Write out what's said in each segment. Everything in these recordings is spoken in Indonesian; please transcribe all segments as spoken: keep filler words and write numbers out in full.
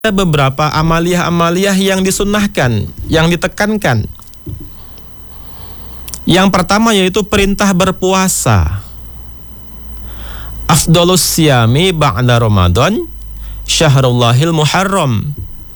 Ada beberapa amaliyah-amaliyah yang disunnahkan, yang ditekankan. Yang pertama yaitu perintah berpuasa. Afdolus siyami ba'da Ramadan syahrullahil muharram.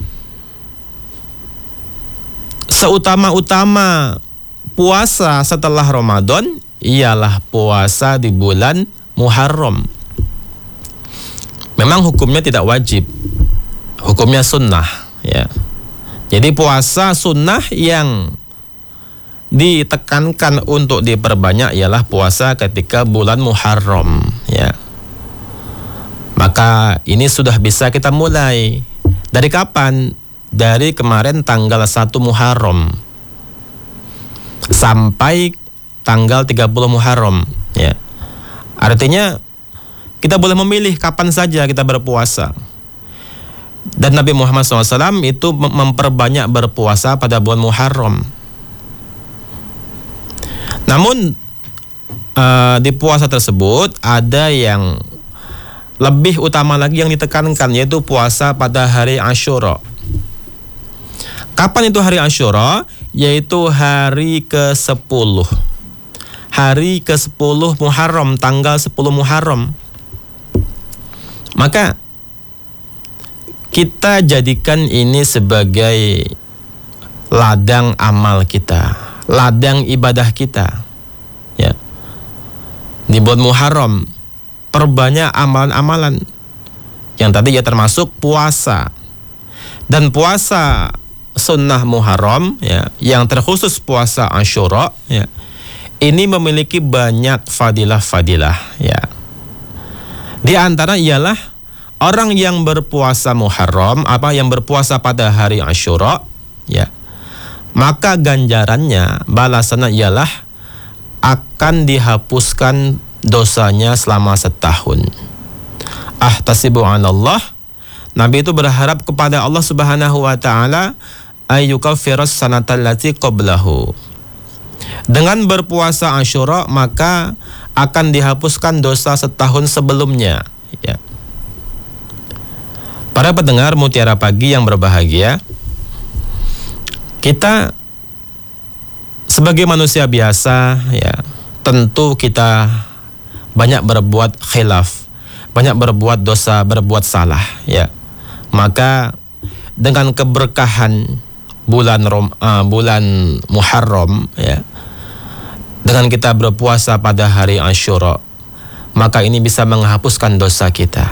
Seutama-utama puasa setelah Ramadan ialah puasa di bulan Muharram. Memang hukumnya tidak wajib, hukumnya sunnah, ya. Jadi puasa sunnah yang ditekankan untuk diperbanyak ialah puasa ketika bulan Muharram, ya. Maka ini sudah bisa kita mulai. Dari kapan? Dari kemarin tanggal satu Muharram sampai tanggal tiga puluh Muharram, ya. Artinya kita boleh memilih kapan saja kita berpuasa. Dan Nabi Muhammad shallallahu alaihi wasallam itu memperbanyak berpuasa pada bulan Muharram. Namun uh, di puasa tersebut ada yang lebih utama lagi yang ditekankan, yaitu puasa pada hari Asyura. Kapan itu hari Asyura? Yaitu hari ke sepuluh. Hari ke sepuluh Muharram, tanggal sepuluh Muharram. Maka kita jadikan ini sebagai ladang amal kita, ladang ibadah kita, ya. Di bulan Muharram perbanyak amalan-amalan yang tadi ya termasuk puasa. Dan puasa sunnah Muharram, ya, yang terkhusus puasa Asyura, ya, ini memiliki banyak fadilah-fadilah, ya. Di antara ialah orang yang berpuasa Muharram, apa yang berpuasa pada hari Asyura, ya, maka ganjarannya, balasannya ialah akan dihapuskan dosanya selama setahun. Ahtasibu 'alallah, Nabi itu berharap kepada Allah Subhanahu wa taala ayyukaffiras sanatal lati qablahu. Dengan berpuasa Asyura maka akan dihapuskan dosa setahun sebelumnya, ya. Para pendengar Mutiara Pagi yang berbahagia, kita sebagai manusia biasa, ya, tentu kita banyak berbuat khilaf, banyak berbuat dosa, berbuat salah, ya. Maka dengan keberkahan bulan Rom, uh, bulan Muharram, ya, dengan kita berpuasa pada hari Asyura, maka ini bisa menghapuskan dosa kita.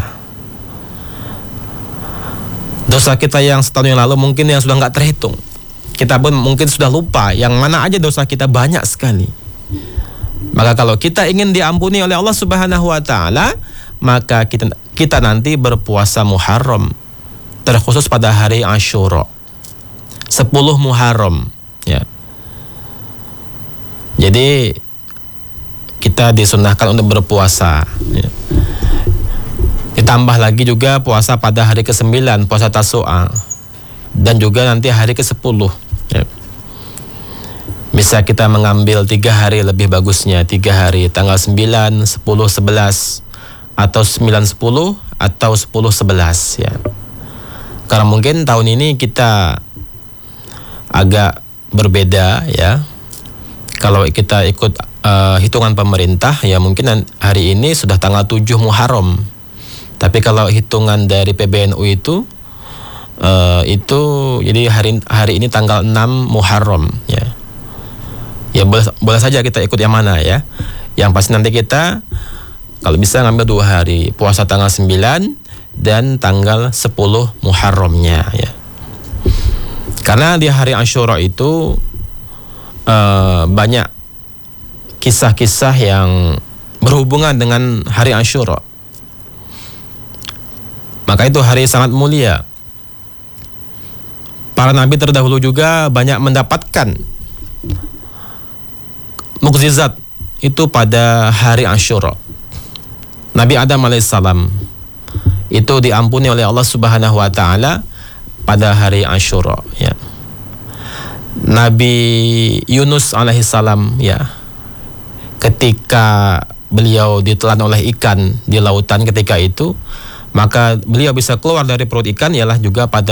Dosa kita yang setahun yang lalu mungkin yang sudah nggak terhitung. Kita pun mungkin sudah lupa yang mana aja dosa kita, banyak sekali. Maka kalau kita ingin diampuni oleh Allah Subhanahu wa taala, maka kita kita nanti berpuasa Muharram, terkhusus pada hari Asyura, sepuluh Muharram, ya. Jadi kita disunahkan untuk berpuasa, ya. Ditambah lagi juga puasa pada hari kesembilan, puasa Tasu'a, dan juga nanti hari kesepuluh, ya. Bisa kita mengambil tiga hari lebih bagusnya, tiga hari, tanggal sembilan, sepuluh, sebelas, atau sembilan, sepuluh, atau sepuluh, sebelas, ya. Karena mungkin tahun ini kita agak berbeda, ya. Kalau kita ikut uh, hitungan pemerintah, ya mungkin hari ini sudah tanggal tujuh Muharram. Tapi kalau hitungan dari P B N U itu uh, itu jadi hari hari ini tanggal enam Muharram, ya. Ya boleh, boleh saja kita ikut yang mana, ya. Yang pasti nanti kita kalau bisa ngambil dua hari, puasa tanggal sembilan dan tanggal sepuluh Muharramnya, ya. Karena di hari Asyura itu uh, banyak kisah-kisah yang berhubungan dengan hari Asyura. Maka itu hari sangat mulia. Para nabi terdahulu juga banyak mendapatkan mukjizat itu pada hari Asyura. Nabi Adam alaihissalam itu diampuni oleh Allah Subhanahu wa taala pada hari Asyura, ya. Nabi Yunus alaihissalam, ya, ketika beliau ditelan oleh ikan di lautan ketika itu, Maka beliau bisa keluar dari perut ikan ialah juga pada